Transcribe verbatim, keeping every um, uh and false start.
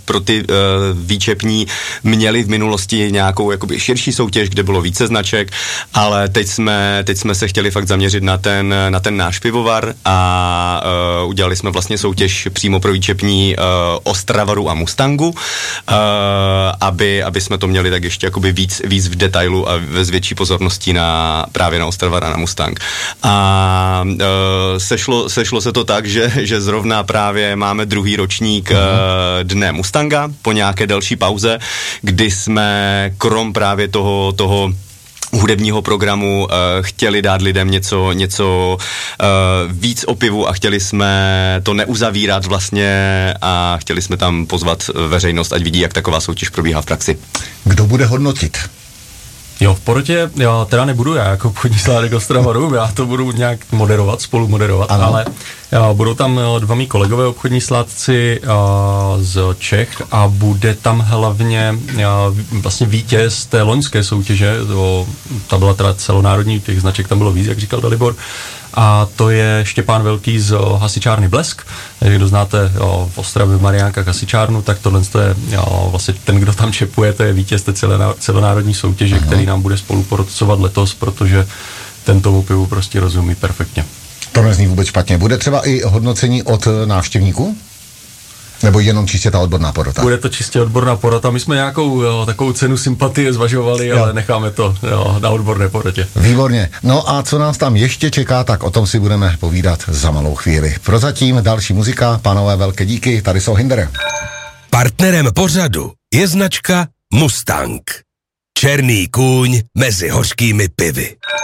pro ty uh, výčepní měli v minulosti nějakou jakoby širší soutěž, kde bylo více značek, ale teď jsme, teď jsme se chtěli fakt zaměřit na ten, na ten náš pivovar a uh, udělali jsme vlastně soutěž přímo pro výčepní uh, Ostravaru a Mustangu, uh, aby, aby jsme to měli tak ještě jakoby víc, víc v detailu a s větší pozorností na, právě na Ostravar a na Mustang. A uh, sešlo, sešlo se to tak, že, že zrovna právě máme druhý ročník uh, Dne Mustanga po nějaké delší pauze, kdy jsme krom právě toho, toho hudebního programu uh, chtěli dát lidem něco, něco uh, víc o pivu a chtěli jsme to neuzavírat vlastně a chtěli jsme tam pozvat veřejnost, ať vidí, jak taková soutěž probíhá v praxi. Kdo bude hodnotit? Jo, v porotě já teda nebudu já jako obchodní sládek Ostravaru, já to budu nějak moderovat, spolu moderovat, ano. Ale já, budou tam dva mý kolegové obchodní sládci a, z Čech a bude tam hlavně a, vlastně vítěz té loňské soutěže, to, ta byla teda celonárodní, těch značek tam bylo víc, jak říkal Dalibor, a to je Štěpán Velký z hasičárny Blesk. Kdo znáte jo, v Ostravě v Mariánkách hasičárnu, tak tohle je jo, vlastně ten, kdo tam čepuje, to je vítěz té celonárodní soutěže, uh-huh. který nám bude spoluporotcovat letos, protože ten tomu pivu prostě rozumí perfektně. To nezní vůbec špatně. Bude třeba i hodnocení od návštěvníků? Nebo jenom čistě ta odborná porota? Bude to čistě odborná porota. My jsme nějakou jo, takovou cenu sympatie zvažovali, jo. ale necháme to jo, na odborné porotě. Výborně. No a co nás tam ještě čeká, tak o tom si budeme povídat za malou chvíli. Prozatím další muzika. Pánové, velké díky. Tady jsou Hindere. Partnerem pořadu je značka Mustang. Černý kůň mezi hořkými pivy.